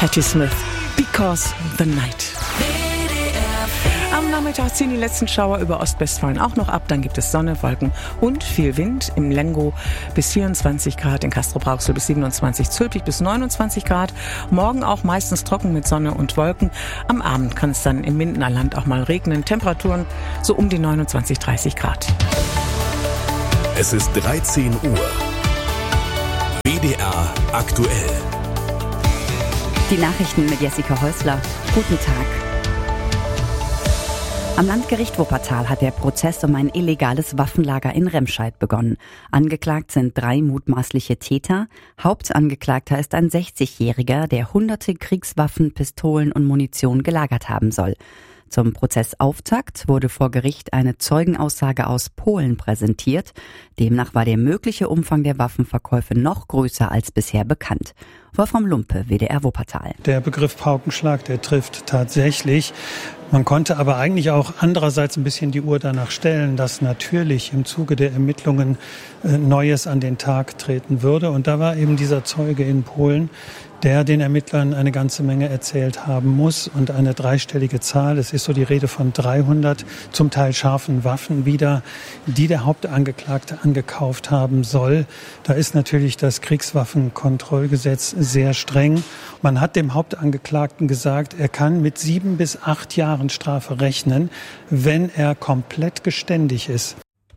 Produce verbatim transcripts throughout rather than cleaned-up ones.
Patti Smith, Because the Night. Am Nachmittag ziehen die letzten Schauer über Ostwestfalen auch noch ab. Dann gibt es Sonne, Wolken und viel Wind. Im Lengo bis vierundzwanzig Grad, in Castrop-Rauxel bis siebenundzwanzig, Zülpich bis neunundzwanzig Grad. Morgen auch meistens trocken mit Sonne und Wolken. Am Abend kann es dann im Mindener Land auch mal regnen. Temperaturen so um die neunundzwanzig, dreißig Grad. Es ist dreizehn Uhr. W D R aktuell. Die Nachrichten mit Jessica Häusler. Guten Tag. Am Landgericht Wuppertal hat der Prozess um ein illegales Waffenlager in Remscheid begonnen. Angeklagt sind drei mutmaßliche Täter. Hauptangeklagter ist ein sechzigjähriger, der hunderte Kriegswaffen, Pistolen und Munition gelagert haben soll. Zum Prozessauftakt wurde vor Gericht eine Zeugenaussage aus Polen präsentiert. Demnach war der mögliche Umfang der Waffenverkäufe noch größer als bisher bekannt. Wolfram Lumpe, W D R Wuppertal. Der Begriff Paukenschlag, der trifft tatsächlich. Man konnte aber eigentlich auch andererseits ein bisschen die Uhr danach stellen, dass natürlich im Zuge der Ermittlungen äh, Neues an den Tag treten würde. Und da war eben dieser Zeuge in Polen, der den Ermittlern eine ganze Menge erzählt haben muss und eine dreistellige Zahl. Es ist so die Rede von dreihundert zum Teil scharfen Waffen wieder, die der Hauptangeklagte angekauft haben soll. Da ist natürlich das Kriegswaffenkontrollgesetz sehr streng. Man hat dem Hauptangeklagten gesagt, er kann mit sieben bis acht Jahren Strafe rechnen, wenn er komplett geständig ist.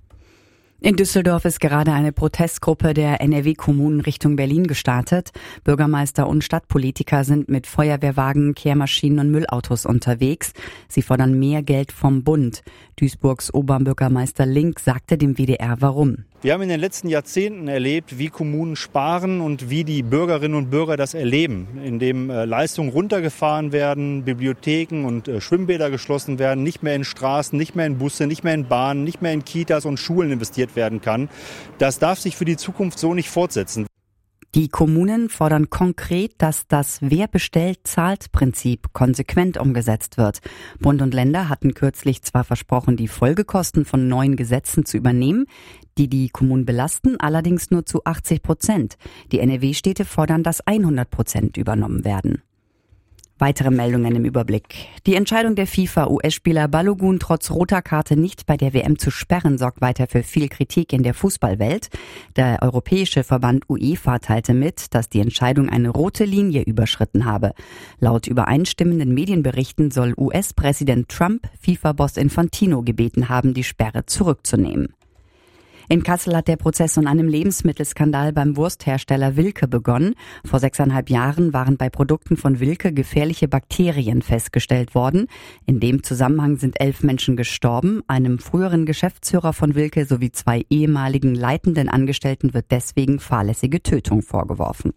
In Düsseldorf ist gerade eine Protestgruppe der N R W-Kommunen Richtung Berlin gestartet. Bürgermeister und Stadtpolitiker sind mit Feuerwehrwagen, Kehrmaschinen und Müllautos unterwegs. Sie fordern mehr Geld vom Bund. Duisburgs Oberbürgermeister Link sagte dem W D R warum. Wir haben in den letzten Jahrzehnten erlebt, wie Kommunen sparen und wie die Bürgerinnen und Bürger das erleben, indem äh, Leistungen runtergefahren werden, Bibliotheken und äh, Schwimmbäder geschlossen werden, nicht mehr in Straßen, nicht mehr in Busse, nicht mehr in Bahnen, nicht mehr in Kitas und Schulen investiert werden kann. Das darf sich für die Zukunft so nicht fortsetzen. Die Kommunen fordern konkret, dass das Wer bestellt, zahlt Prinzip konsequent umgesetzt wird. Bund und Länder hatten kürzlich zwar versprochen, die Folgekosten von neuen Gesetzen zu übernehmen, die die Kommunen belasten, allerdings nur zu achtzig Prozent. Die N R W-Städte fordern, dass hundert Prozent übernommen werden. Weitere Meldungen im Überblick. Die Entscheidung der FIFA, U S-Spieler Balogun trotz roter Karte nicht bei der W M zu sperren, sorgt weiter für viel Kritik in der Fußballwelt. Der europäische Verband UEFA teilte mit, dass die Entscheidung eine rote Linie überschritten habe. Laut übereinstimmenden Medienberichten soll U S-Präsident Trump FIFA-Boss Infantino gebeten haben, die Sperre zurückzunehmen. In Kassel hat der Prozess um einem Lebensmittelskandal beim Wursthersteller Wilke begonnen. Vor sechseinhalb Jahren waren bei Produkten von Wilke gefährliche Bakterien festgestellt worden. In dem Zusammenhang sind elf Menschen gestorben. Einem früheren Geschäftsführer von Wilke sowie zwei ehemaligen leitenden Angestellten wird deswegen fahrlässige Tötung vorgeworfen.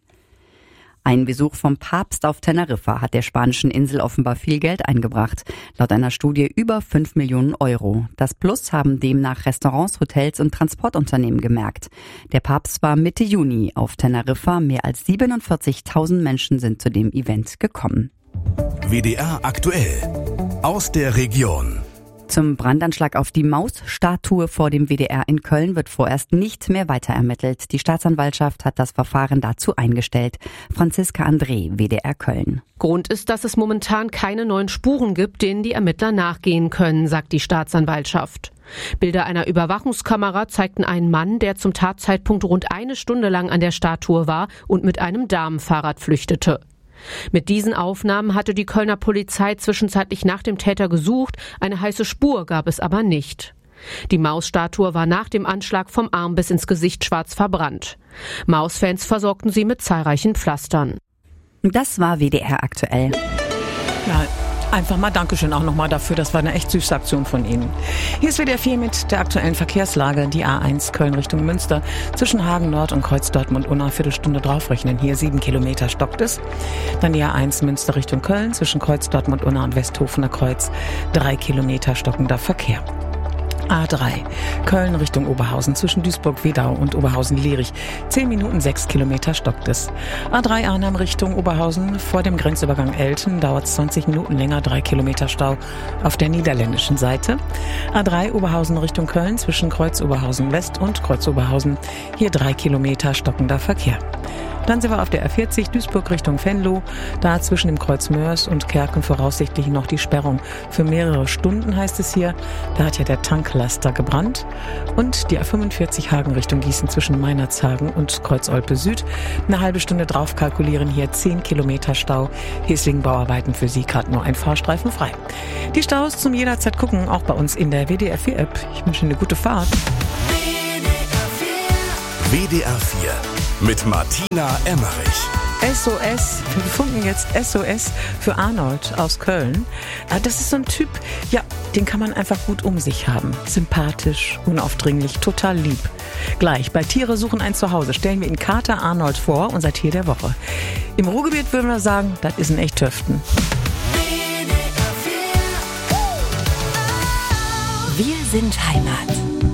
Ein Besuch vom Papst auf Teneriffa hat der spanischen Insel offenbar viel Geld eingebracht. Laut einer Studie über fünf Millionen Euro. Das Plus haben demnach Restaurants, Hotels und Transportunternehmen gemerkt. Der Papst war Mitte Juni auf Teneriffa. Mehr als siebenundvierzigtausend Menschen sind zu dem Event gekommen. W D R aktuell. Aus der Region. Zum Brandanschlag auf die Maus-Statue vor dem W D R in Köln wird vorerst nicht mehr weiter ermittelt. Die Staatsanwaltschaft hat das Verfahren dazu eingestellt. Franziska André, W D R Köln. Grund ist, dass es momentan keine neuen Spuren gibt, denen die Ermittler nachgehen können, sagt die Staatsanwaltschaft. Bilder einer Überwachungskamera zeigten einen Mann, der zum Tatzeitpunkt rund eine Stunde lang an der Statue war und mit einem Damenfahrrad flüchtete. Mit diesen Aufnahmen hatte die Kölner Polizei zwischenzeitlich nach dem Täter gesucht, eine heiße Spur gab es aber nicht. Die Mausstatue war nach dem Anschlag vom Arm bis ins Gesicht schwarz verbrannt. Mausfans versorgten sie mit zahlreichen Pflastern. Das war W D R aktuell. Ja, einfach mal Dankeschön auch nochmal dafür. Das war eine echt süße Aktion von Ihnen. Hier ist W D R vier mit der aktuellen Verkehrslage. Die A eins Köln Richtung Münster zwischen Hagen Nord und Kreuz Dortmund-Unna eine Viertelstunde draufrechnen. Hier sieben Kilometer stockt es. Dann die A eins Münster Richtung Köln zwischen Kreuz Dortmund-Unna und Westhofener Kreuz. Drei Kilometer stockender Verkehr. A drei, Köln Richtung Oberhausen zwischen Duisburg-Wedau und Oberhausen-Lierich. zehn Minuten, sechs Kilometer stockt es. A drei Arnhem Richtung Oberhausen vor dem Grenzübergang Elten dauert es zwanzig Minuten länger, drei Kilometer Stau auf der niederländischen Seite. A drei Oberhausen Richtung Köln zwischen Kreuz Oberhausen West und Kreuz Oberhausen. Hier drei Kilometer stockender Verkehr. Dann sind wir auf der R vierzig Duisburg Richtung Venlo. Da zwischen dem Kreuz Mörs und Kerken voraussichtlich noch die Sperrung. Für mehrere Stunden heißt es hier. Da hat ja der Tanklaster gebrannt. Und die A fünfundvierzig Hagen Richtung Gießen zwischen Meinerzhagen und Kreuz Olpe Süd. Eine halbe Stunde drauf kalkulieren hier zehn Kilometer Stau. Hier ist wegen Bauarbeiten für Sie gerade nur ein Fahrstreifen frei. Die Staus zum jederzeit gucken, auch bei uns in der W D R vier App. Ich wünsche Ihnen eine gute Fahrt. W D R vier mit Martina Emmerich. S O S, wir funken jetzt S O S für Arnold aus Köln. Das ist so ein Typ, ja, den kann man einfach gut um sich haben. Sympathisch, unaufdringlich, total lieb. Gleich bei Tiere suchen ein Zuhause stellen wir Ihnen Kater Arnold vor, unser Tier der Woche. Im Ruhrgebiet würden wir sagen, das ist ein echt Töften. Wir sind Heimat.